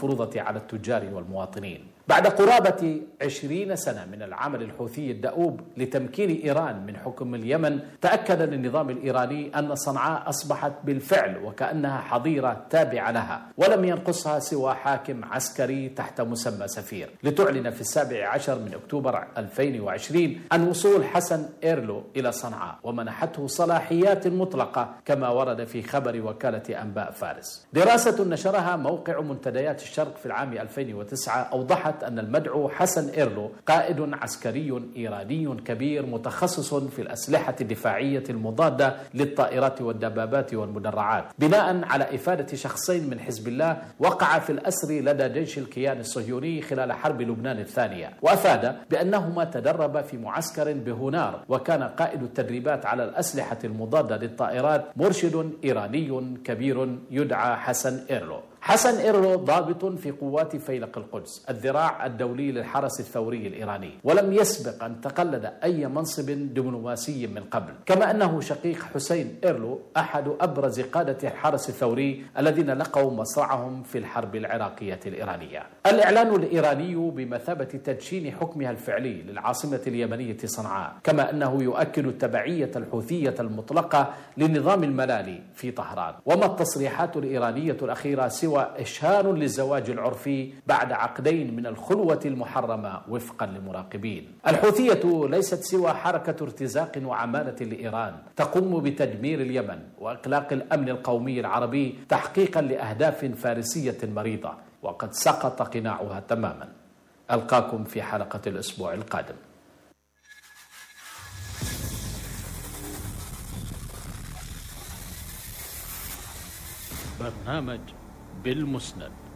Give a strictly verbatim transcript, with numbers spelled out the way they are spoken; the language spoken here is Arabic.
المفروضة على التجار والمواطنين. بعد قرابة عشرين سنة من العمل الحوثي الدؤوب لتمكين إيران من حكم اليمن، تأكد للنظام الإيراني أن صنعاء أصبحت بالفعل وكأنها حظيرة تابعة لها، ولم ينقصها سوى حاكم عسكري تحت مسمى سفير، لتعلن في السابع عشر من أكتوبر ألفين وعشرين عن وصول حسن إيرلو إلى صنعاء، ومنحته صلاحيات مطلقة كما ورد في خبر وكالة أنباء فارس. دراسة نشرها موقع منتديات الشرق في العام ألفين وتسعة أوضحت أن المدعو حسن إيرلو قائد عسكري إيراني كبير متخصص في الأسلحة الدفاعية المضادة للطائرات والدبابات والمدرعات، بناء على إفادة شخصين من حزب الله وقع في الأسر لدى جيش الكيان الصهيوني خلال حرب لبنان الثانية، وأفاد بأنهما تدرب في معسكر بهونار، وكان قائد التدريبات على الأسلحة المضادة للطائرات مرشد إيراني كبير يدعى حسن إيرلو. حسن إيرلو ضابط في قوات فيلق القدس، الذراع الدولي للحرس الثوري الإيراني، ولم يسبق أن تقلد أي منصب دبلوماسي من قبل، كما أنه شقيق حسين إيرلو أحد أبرز قادة الحرس الثوري الذين لقوا مصرعهم في الحرب العراقية الإيرانية. الإعلان الإيراني بمثابة تدشين حكمها الفعلي للعاصمة اليمنية صنعاء، كما أنه يؤكد التبعية الحوثية المطلقة لنظام الملالي في طهران. وما التصريحات الإيرانية الأخيرة سوى إشهار للزواج العرفي بعد عقدين من الخلوة المحرمة وفقا لمراقبين. الحوثية ليست سوى حركة ارتزاق وعمالة لإيران تقوم بتدمير اليمن وإقلاق الأمن القومي العربي تحقيقا لأهداف فارسية مريضة، وقد سقط قناعها تماما. ألقاكم في حلقة الأسبوع القادم. برنامج بالمسند.